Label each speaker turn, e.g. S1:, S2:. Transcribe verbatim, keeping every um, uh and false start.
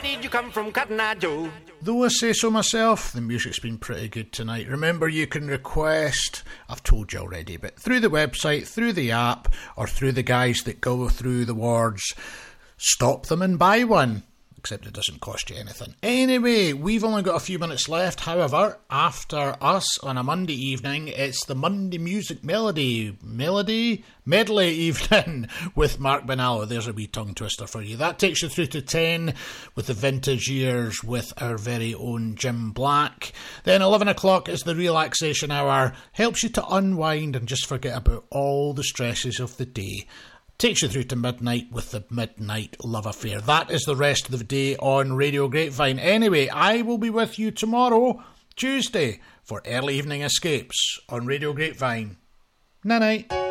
S1: did you come from, Cotton Eye Joe?
S2: Though I say so myself, the music's been pretty good tonight. Remember, you can request, I've told you already, but through the website, through the app, or through the guys that go through the words, stop them and buy one. Except it doesn't cost you anything. Anyway, we've only got a few minutes left. However, after us on a Monday evening, it's the Monday Music Melody, Melody? Medley evening with Mark Bonallo. There's a wee tongue twister for you. That takes you through to ten with the vintage years with our very own Jim Black. Then eleven o'clock is the relaxation hour. Helps you to unwind and just forget about all the stresses of the day. Takes you through to midnight with the Midnight Love Affair. That is the rest of the day on Radio Grapevine. Anyway, I will be with you tomorrow, Tuesday, for Early Evening Escapes on Radio Grapevine. Night-night.